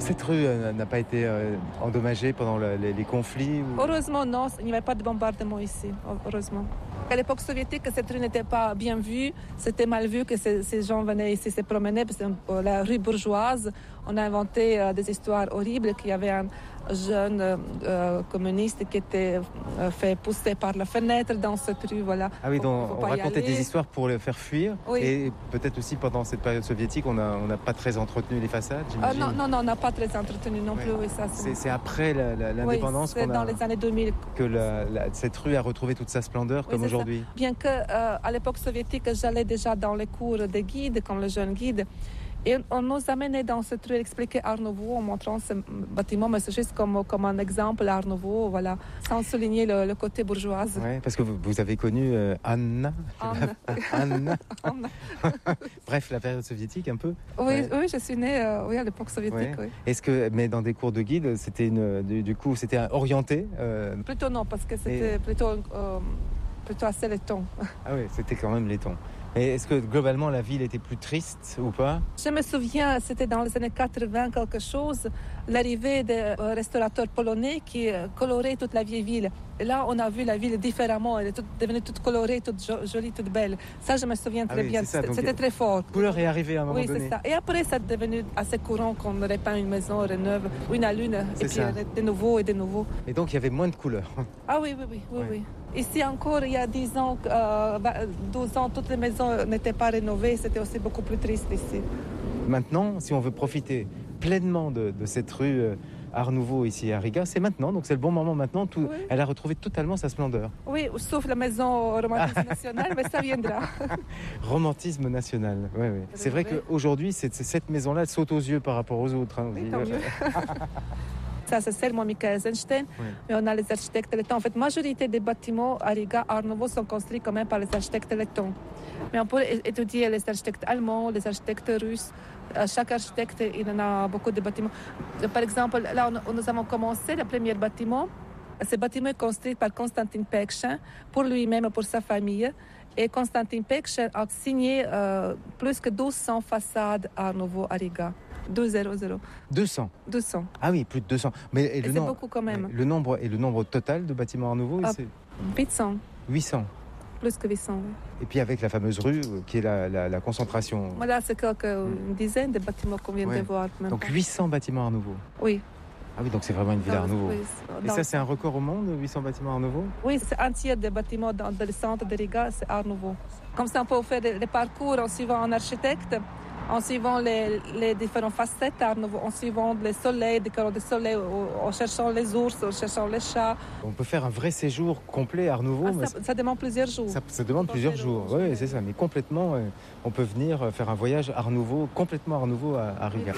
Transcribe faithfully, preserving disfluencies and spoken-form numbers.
Cette rue euh, n'a pas été euh, endommagée pendant le, les, les conflits ou... Heureusement, non, il n'y avait pas de bombardement ici, heureusement. À l'époque soviétique, cette rue n'était pas bien vue, c'était mal vu que ces, ces gens venaient ici se promener, parce que la rue bourgeoise, on a inventé euh, des histoires horribles, qu'il y avait un jeune euh, communiste qui était euh, fait pousser par la fenêtre dans cette rue, voilà. Ah oui, donc faut, faut on racontait des histoires pour le faire fuir, oui. Et peut-être aussi pendant cette période soviétique, on n'a on a pas très entretenu les façades, j'imagine. Euh, non, non, non, on n'a pas très entretenu non ouais. plus, oui, ça. C'est, c'est après la, la, l'indépendance oui, c'est qu'on dans a, les années deux mille. Que la, la, cette rue a retrouvé toute sa splendeur oui, comme aujourd'hui. Ça. Bien que euh, à l'époque soviétique, j'allais déjà dans les cours de guide, comme le jeune guide. Et on nous amenait dans cette rue expliquer Art Nouveau en montrant ce bâtiment, mais c'est juste comme, comme un exemple Art Nouveau, voilà, sans souligner le, le côté bourgeois. Oui, parce que vous, vous avez connu euh, Anna. Anna. Anna. Anna. Bref, la période soviétique un peu. Oui, ouais. oui, je suis née euh, oui, à l'époque soviétique. Ouais. Oui. Est-ce que, mais dans des cours de guide, c'était une, du, du coup, c'était orienté euh... Plutôt non, parce que c'était Et... plutôt, euh, plutôt assez laiton. Ah oui, c'était quand même laiton. Et est-ce que globalement la ville était plus triste ou pas? Je me souviens, c'était dans les années quatre-vingts quelque chose, l'arrivée des restaurateurs polonais qui coloraient toute la vieille ville. Et là, on a vu la ville différemment, elle est toute, devenue toute colorée, toute jo- jolie, toute belle. Ça, je me souviens très ah oui, bien, ça, c'était, c'était très fort. La couleur est arrivée à un moment oui, donné. Oui, c'est ça. Et après, c'est devenu assez courant qu'on repeint une maison, rénove, une à l'une, c'est et ça. Puis de nouveau et de nouveau. Et donc, il y avait moins de couleurs. Ah oui, oui, oui, oui, ouais. oui. Ici encore, il y a dix ans, euh, douze ans, toutes les maisons n'étaient pas rénovées. C'était aussi beaucoup plus triste ici. Maintenant, si on veut profiter pleinement de, de cette rue euh, Art Nouveau ici à Riga, c'est maintenant. Donc c'est le bon moment maintenant. Tout, oui. Elle a retrouvé totalement sa splendeur. Oui, sauf la maison romantisme national, mais ça viendra. Romantisme national, oui, oui. C'est vrai qu'aujourd'hui, c'est, c'est cette maison-là saute aux yeux par rapport aux autres. Hein, oui, tant mieux. Ça, c'est seulement Michael Eisenstein, oui. Mais on a les architectes lettons. En fait, la majorité des bâtiments à Riga, Art Nouveau, sont construits quand même par les architectes lettons. Mais on peut étudier les architectes allemands, les architectes russes. Chaque architecte, il en a beaucoup de bâtiments. Par exemple, là, on, nous avons commencé le premier bâtiment. Ce bâtiment est construit par Konstantin Pekchin pour lui-même et pour sa famille. Et Konstantin Pekchin a signé euh, plus que douze cents façades Art Nouveau à Riga. deux cents. deux cents deux cents. Ah oui, plus de deux cents. Mais et et le c'est nom... beaucoup quand même. Le nombre, et le nombre total de bâtiments Art Nouveau ah, c'est... huit cents. huit cents. Plus que huit cents, oui. Et puis avec la fameuse rue qui est la, la, la concentration. Voilà, c'est quelques, une dizaine de bâtiments qu'on vient ouais. de voir. Même donc pas. huit cents bâtiments Art Nouveau. Oui. Ah oui, donc c'est vraiment une ville dans, Art Nouveau. Oui, et ça, c'est un record au monde, huit cents bâtiments Art Nouveau? Oui, c'est un tiers des bâtiments dans, dans le centre de Riga, c'est Art Nouveau. Comme ça, on peut faire les parcours en suivant un architecte, en suivant les, les différentes facettes Art Nouveau, en suivant les soleils, des décors de soleil, en cherchant les ours, en cherchant les chats. On peut faire un vrai séjour complet Art Nouveau. Ah, mais ça, ça demande plusieurs jours. Ça, ça demande plusieurs jours, oui, c'est ça. Mais complètement, on peut venir faire un voyage Art Nouveau, complètement Art Nouveau à, à Riga.